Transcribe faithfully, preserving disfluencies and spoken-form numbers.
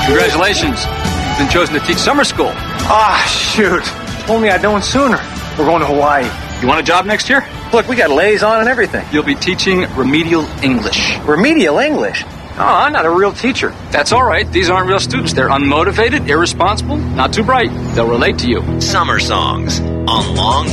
Congratulations. You've been chosen to teach summer school. Ah, shoot. If only I'd known sooner. We're going to Hawaii. You want a job next year? Look, we got liaison and everything. You'll be teaching remedial English. Remedial English? Oh, I'm not a real teacher. That's all right. These aren't real students. They're unmotivated, irresponsible, not too bright. They'll relate to you. Summer Songs on Long